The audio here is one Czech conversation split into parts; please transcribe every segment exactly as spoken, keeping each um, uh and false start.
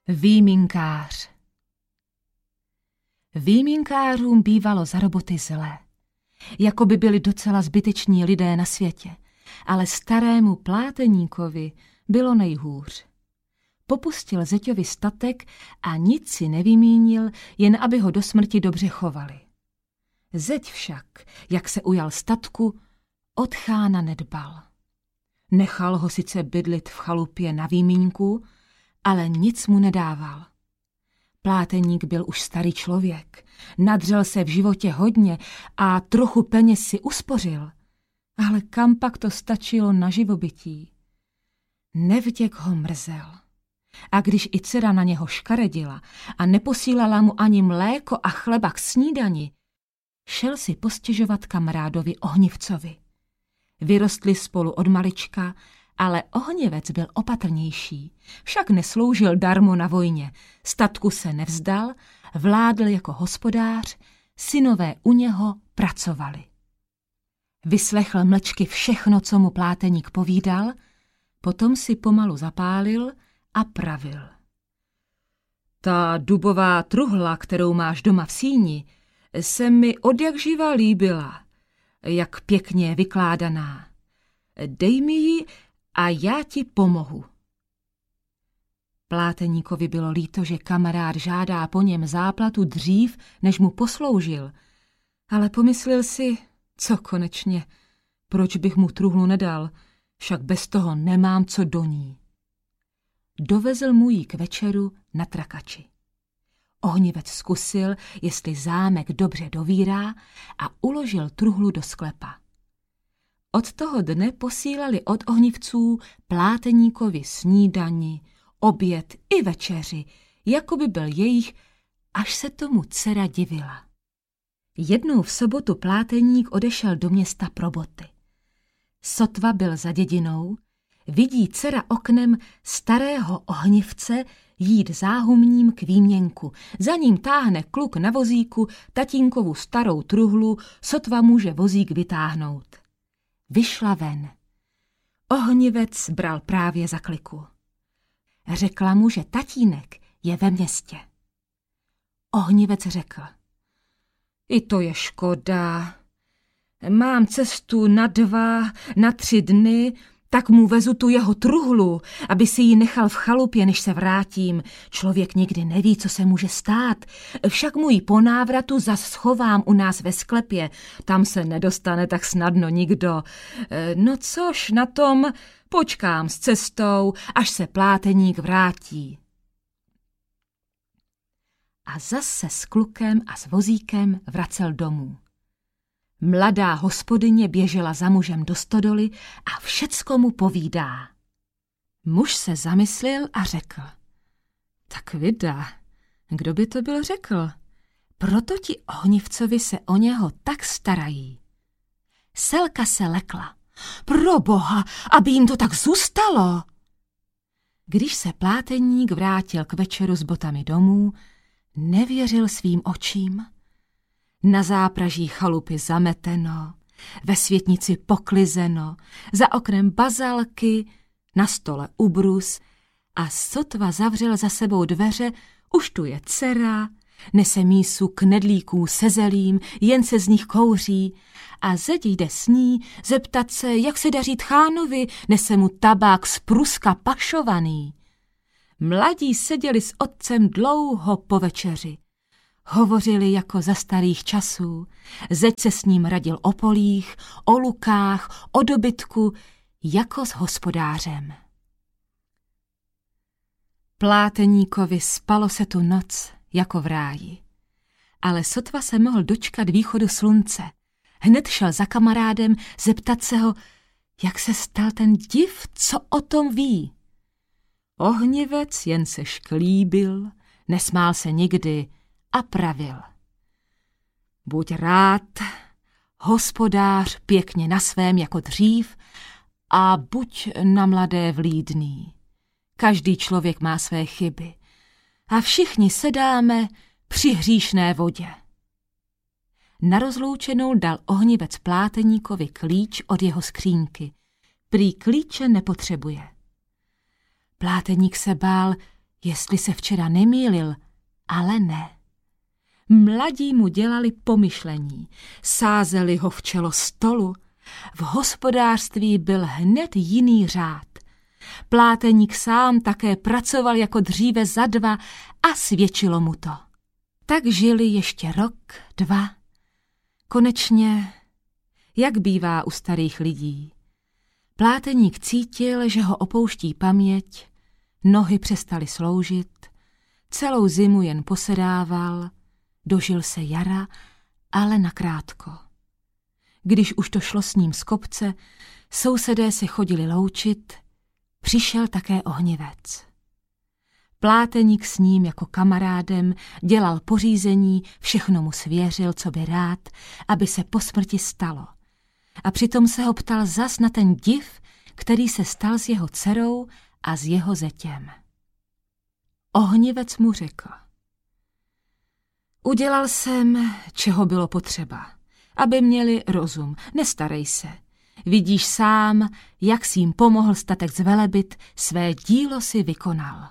Výjimkář. Výjimkářům bývalo za roboty zlé. Jako by byli docela zbyteční lidé na světě, ale starému pláteníkovi bylo nejhůř. Popustil zeťovi statek a nic si nevymínil, jen aby ho do smrti dobře chovali. Zeď však, jak se ujal statku, od chána nedbal. Nechal ho sice bydlit v chalupě na výmínku, ale nic mu nedával. Pláteník byl už starý člověk, nadřel se v životě hodně a trochu peněz si uspořil, ale kam pak to stačilo na živobytí? Nevděk ho mrzel. A když i dcera na něho škaredila a neposílala mu ani mléko a chleba k snídani, šel si postěžovat kamarádovi Ohnivcovi. Vyrostli spolu od malička, ale Ohnivec byl opatrnější, však nesloužil darmo na vojně, statku se nevzdal, vládl jako hospodář, synové u něho pracovali. Vyslechl mlčky všechno, co mu pláteník povídal, potom si pomalu zapálil a pravil. Ta dubová truhla, kterou máš doma v síni, se mi odjakživa líbila, jak pěkně vykládaná. Dej mi ji a já ti pomohu. Pláteníkovi bylo líto, že kamarád žádá po něm záplatu dřív, než mu posloužil, ale pomyslel si, co konečně, proč bych mu truhlu nedal, však bez toho nemám co do ní. Dovezl mu ji k večeru na trakači. Ohnivec zkusil, jestli zámek dobře dovírá, a uložil truhlu do sklepa. Od toho dne posílali od Ohnivců pláteníkovi snídani, oběd i večeři, jako by byl jejich, až se tomu dcera divila. Jednou v sobotu pláteník odešel do města pro boty. Sotva byl za dědinou, vidí dcera oknem starého Ohnivce jít záhumním k výměnku. Za ním táhne kluk na vozíku tatínkovu starou truhlu, sotva může vozík vytáhnout. Vyšla ven. Ohnivec bral právě za kliku. Řekla mu, že tatínek je ve městě. Ohnivec řekl. I to je škoda. Mám cestu na dva, na tři dny, tak mu vezu tu jeho truhlu, aby si ji nechal v chalupě, než se vrátím. Člověk nikdy neví, co se může stát. Však mu ji po návratu zas schovám u nás ve sklepě. Tam se nedostane tak snadno nikdo. No což na tom, počkám s cestou, až se pláteník vrátí. A zase s klukem a s vozíkem vracel domů. Mladá hospodyně běžela za mužem do stodoly a všecko mu povídá. Muž se zamyslel a řekl. Tak vida, kdo by to byl řekl? Proto ti Ohnivcovi se o něho tak starají. Selka se lekla. Proboha, aby jim to tak zůstalo. Když se pláteník vrátil k večeru s botami domů, nevěřil svým očím. Na zápraží chalupy zameteno, ve světnici poklizeno, za oknem bazalky, na stole ubrus a sotva zavřel za sebou dveře, už tu je dcera, nese mísu knedlíků se zelím, jen se z nich kouří a zeď jde s ní zeptat se, jak se daří tchánovi, nese mu tabák z Pruska pašovaný. Mladí seděli s otcem dlouho po večeři. Hovořili jako za starých časů, zeď se s ním radil o polích, o lukách, o dobytku, jako s hospodářem. Pláteníkovi spalo se tu noc jako v ráji, ale sotva se mohl dočkat východu slunce. Hned šel za kamarádem zeptat se ho, jak se stal ten div, co o tom ví. Ohnivec jen se šklíbil, nesmál se nikdy, a pravil. Buď rád, hospodář pěkně na svém jako dřív a buď na mladé vlídný. Každý člověk má své chyby a všichni sedáme při hříšné vodě. Na rozloučenou dal Ohnivec pláteníkovi klíč od jeho skřínky. Prý klíče nepotřebuje. Pláteník se bál, jestli se včera nemýlil, ale ne. Mladí mu dělali pomyšlení, sázeli ho v čelo stolu. V hospodářství byl hned jiný řád. Pláteník sám také pracoval jako dříve za dva a svědčilo mu to. Tak žili ještě rok, dva. Konečně, jak bývá u starých lidí, pláteník cítil, že ho opouští paměť, nohy přestaly sloužit, celou zimu jen posedával, dožil se jara, ale nakrátko. Když už to šlo s ním z kopce, sousedé se chodili loučit, přišel také ohnivec. Pláteník s ním jako kamarádem dělal pořízení, všechno mu svěřil, co by rád, aby se po smrti stalo. A přitom se ho ptal zas na ten div, který se stal s jeho dcerou a s jeho zetěm. Ohnivec mu řekl: Udělal jsem, čeho bylo potřeba, aby měli rozum, nestarej se. Vidíš sám, jak jsi jim pomohl statek zvelebit, své dílo si vykonal.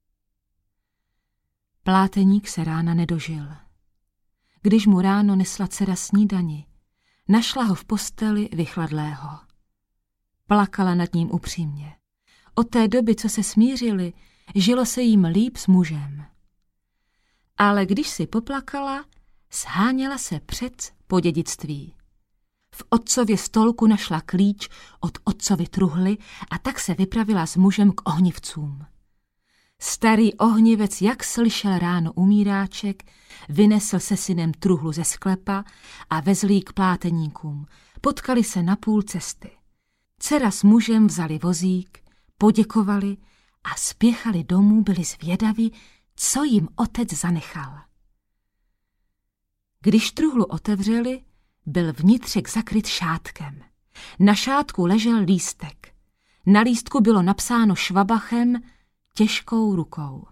Pláteník se rána nedožil. Když mu ráno nesla dcera snídani, našla ho v posteli vychladlého. Plakala nad ním upřímně. Od té doby, co se smířili, žilo se jim líp s mužem. Ale když si poplakala, sháněla se přec po dědictví. V otcově stolku našla klíč od otcovy truhly a tak se vypravila s mužem k ohnivcům. Starý ohnivec, jak slyšel ráno umíráček, vynesl se synem truhlu ze sklepa a vezl ji k pláteníkům. Potkali se na půl cesty. Dcera s mužem vzali vozík, poděkovali a spěchali domů, byli zvědaví, co jim otec zanechal. Když truhlu otevřeli, byl vnitřek zakryt šátkem. Na šátku ležel lístek. Na lístku bylo napsáno švabachem, těžkou rukou: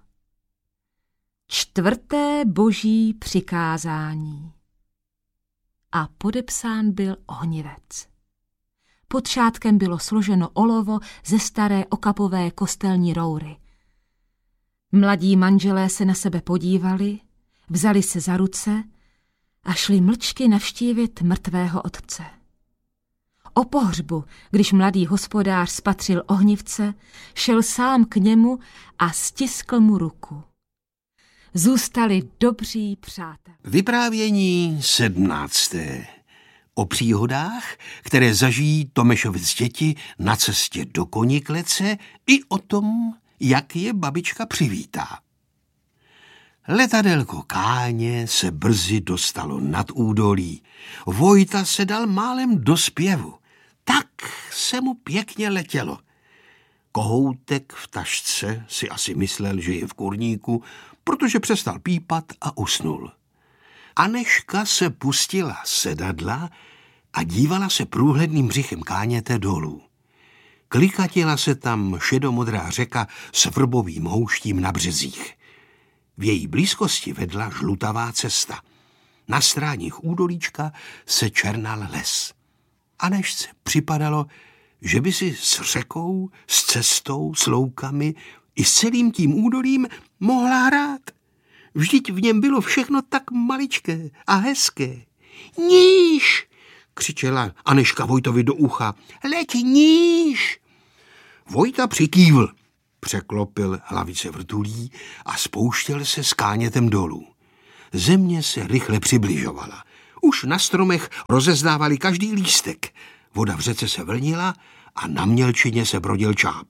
Čtvrté boží přikázání. A podepsán byl ohnivec. Pod šátkem bylo složeno olovo ze staré okapové kostelní roury. Mladí manželé se na sebe podívali, vzali se za ruce a šli mlčky navštívit mrtvého otce. O pohřbu, když mladý hospodář spatřil ohnivce, šel sám k němu a stiskl mu ruku. Zůstali dobří přátelé. Vyprávění sedmnácté. O příhodách, které zažijí Tomešovic děti na cestě do Koniklece, i o tom, jak je babička přivítá. Letadélko Káně se brzy dostalo nad údolí. Vojta se dal málem do zpěvu. Tak se mu pěkně letělo. Kohoutek v tašce si asi myslel, že je v kurníku, protože přestal pípat a usnul. Anežka se pustila sedadla a dívala se průhledným břichem Káněte dolů. Klikatila se tam šedomodrá řeka s vrbovým houštím na březích. V její blízkosti vedla žlutavá cesta. Na stráních údolíčka se černal les. Anežce připadalo, že by si s řekou, s cestou, s loukami i s celým tím údolím mohla hrát. Vždyť v něm bylo všechno tak maličké a hezké. Níž, křičela Anežka Vojtovi do ucha. Leď níž. Vojta přikývl, překlopil hlavice vrtulí a spouštěl se s Kánětem dolů. Země se rychle přibližovala. Už na stromech rozezdávali každý lístek. Voda v řece se vlnila a na mělčině se brodil čáp.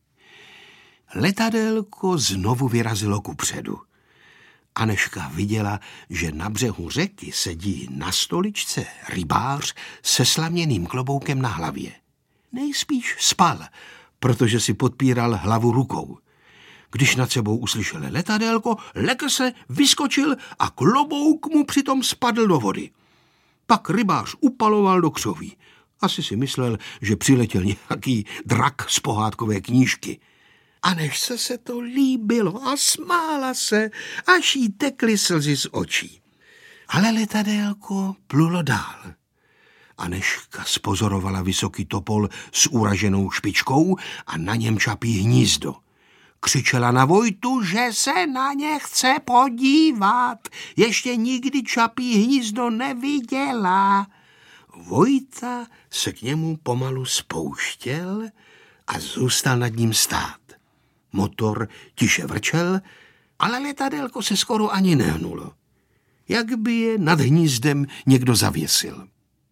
Letadélko znovu vyrazilo kupředu. Anežka viděla, že na břehu řeky sedí na stoličce rybář se slaměným kloboukem na hlavě. Nejspíš spal, protože si podpíral hlavu rukou. Když nad sebou uslyšel letadélko, lekl se, vyskočil a klobouk mu přitom spadl do vody. Pak rybář upaloval do křoví. Asi si myslel, že přiletěl nějaký drak z pohádkové knížky. Anežce se to líbilo a smála se, až jí tekly slzy z očí. Ale letadélko plulo dál. Anežka spozorovala vysoký topol s uraženou špičkou a na něm čapí hnízdo. Křičela na Vojtu, že se na ně chce podívat. Ještě nikdy čapí hnízdo neviděla. Vojta se k němu pomalu spouštěl a zůstal nad ním stát. Motor tiše vrčel, ale letadélko se skoro ani nehnulo. Jak by je nad hnízdem někdo zavěsil.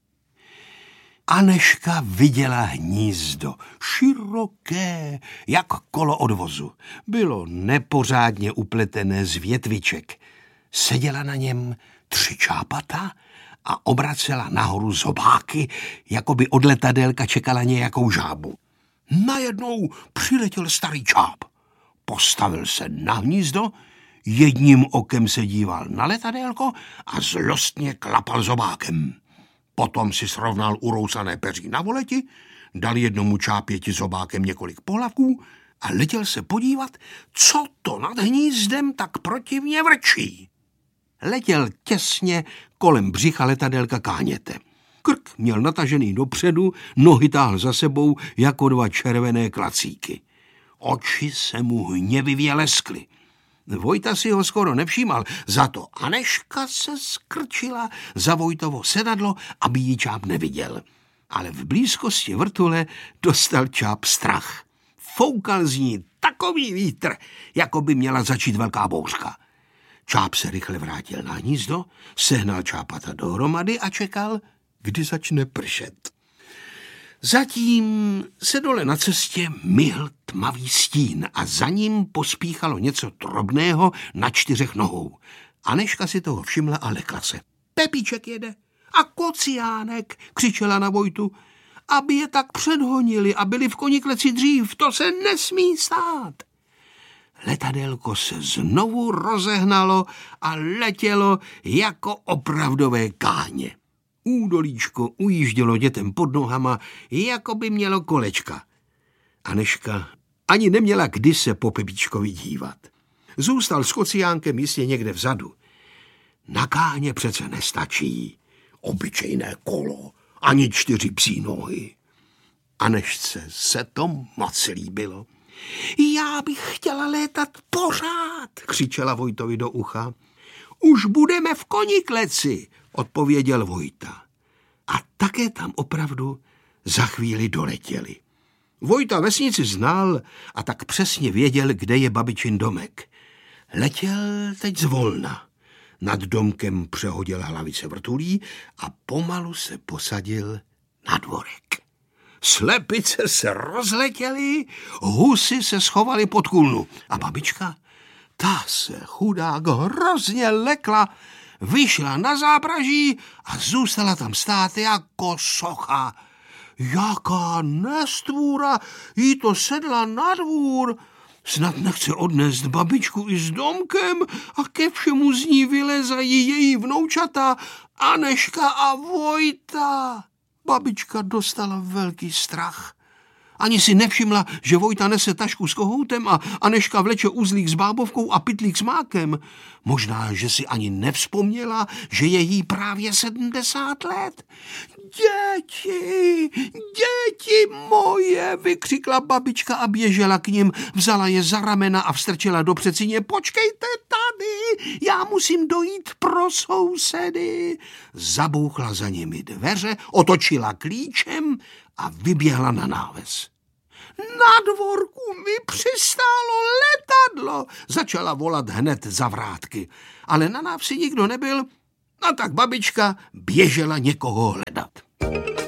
Anežka viděla hnízdo, široké, jak kolo odvozu. Bylo nepořádně upletené z větviček. Seděla na něm tři čápata a obracela nahoru zobáky, jako by od letadélka čekala nějakou žábu. Najednou přiletěl starý čáp. Postavil se na hnízdo, jedním okem se díval na letadélko a zlostně klapal zobákem. Potom si srovnal urousané peří na voleti, dal jednomu čápěti zobákem několik pohlavků a letěl se podívat, co to nad hnízdem tak protivně vrčí. Letěl těsně kolem břicha letadélka káněte. Krk měl natažený dopředu, nohy táhl za sebou jako dva červené klacíky. Oči se mu hněvivě leskly. Vojta si ho skoro nevšímal, za to Anežka se skrčila za Vojtovo sedadlo, aby ji čáp neviděl. Ale v blízkosti vrtule dostal čáp strach. Foukal z ní takový vítr, jako by měla začít velká bouřka. Čáp se rychle vrátil na hnízdo, sehnal čápata dohromady a čekal, kdy začne pršet. Zatím se dole na cestě myhl tmavý stín a za ním pospíchalo něco drobného na čtyřech nohou. Anežka si toho všimla a lekla se. Pepíček jede a Kociánek, křičela na Vojtu, aby je tak předhonili a byli v konikleci dřív, to se nesmí stát. Letadélko se znovu rozehnalo a letělo jako opravdové káně. Údolíčko ujíždělo dětem pod nohama, jako by mělo kolečka. Anežka ani neměla kdy se po Pepíčkovi dívat. Zůstal s Kociánkem jistě někde vzadu. Na káně přece nestačí obyčejné kolo, ani čtyři psí nohy. Anežce se to moc líbilo. Já bych chtěla létat pořád, křičela Vojtovi do ucha. Už budeme v konikleci, odpověděl Vojta. A také tam opravdu za chvíli doletěli. Vojta vesnici znal a tak přesně věděl, kde je babičin domek. Letěl teď zvolna. Nad domkem přehodil hlavice vrtulí a pomalu se posadil na dvorek. Slepice se rozletěly, husy se schovaly pod kůlnu a babička, ta se chudák hrozně lekla, vyšla na zápraží a zůstala tam stát jako socha. Jaká nestvůra, jí to sedla na dvůr. Snad nechce odnést babičku i s domkem a ke všemu z ní vylezají její vnoučata Anežka a Vojta. Babička dostala velký strach. Ani si nevšimla, že Vojta nese tašku s kohoutem a Anežka vleče uzlík s bábovkou a pytlík s mákem. Možná, že si ani nevzpomněla, že je jí právě sedmdesát let. Děti, děti moje, vykřikla babička a běžela k nim, vzala je za ramena a vstrčila do přecině. Počkejte tady, já musím dojít pro sousedy. Zabouchla za nimi dveře, otočila klíčem a vyběhla na náves. Na dvorku mi přistálo letadlo, začala volat hned za vrátky, ale na návsi nikdo nebyl, a tak babička běžela někoho hledat.